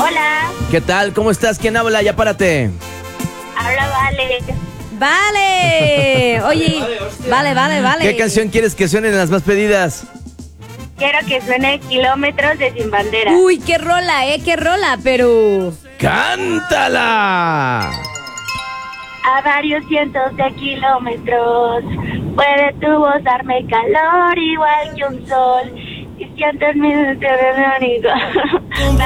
Hola, ¿Qué tal? ¿Cómo estás? ¿Quién habla? Ya párate. habla Vale. Vale. Oye, vale. ¿Qué canción quieres que suene en las más pedidas? Quiero que suene Kilómetros de Sin Bandera. Uy, qué rola, pero... ¡Cántala! A varios cientos de kilómetros puede tu voz darme calor igual que un sol y siento en mi interior.